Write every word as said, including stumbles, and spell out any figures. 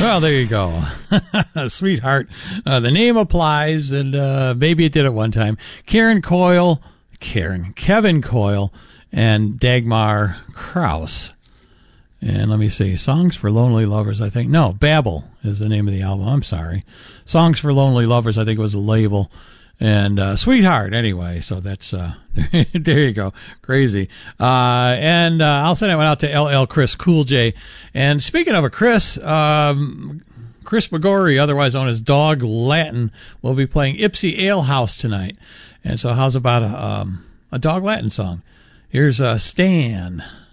Well, there you go. Sweetheart. Uh, the name applies, and uh, maybe it did at one time. Karen Coyle, Karen, Kevin Coyle, and Dagmar Krause. And let me see. Songs for Lonely Lovers, I think. No, Babel is the name of the album. I'm sorry. Songs for Lonely Lovers, I think it was a label. And uh, Sweetheart, anyway. So that's, uh, there you go. Crazy. Uh, and uh, I'll send that one out to L L Chris Cool J. And speaking of a Chris, um, Chris McGorry, otherwise known as Dog Latin, will be playing Ipsy Ale House tonight. And so how's about a, um, a Dog Latin song? Here's uh, Stan.